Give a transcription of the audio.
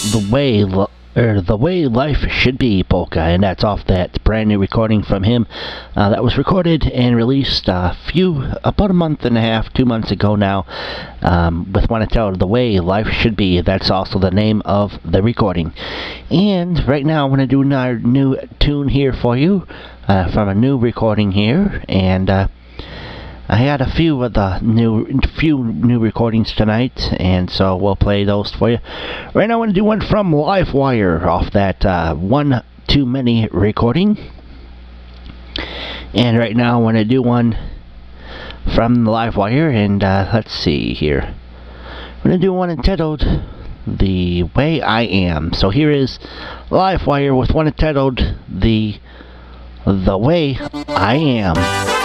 The Way Life Should Be polka, and that's off that brand new recording from him. That was recorded and released about a month and a half, 2 months ago now, with Wanna Tell The Way Life Should Be. That's also the name of the recording. And right now I'm going to do our new tune here for you, from a new recording here, and I had a few new recordings tonight, and so we'll play those for you. Right now I want to do one from Livewire off that One Too Many recording. And right now I want to do one from Livewire, and let's see here. I'm going to do one entitled The Way I Am. So here is Livewire with one entitled The Way I Am.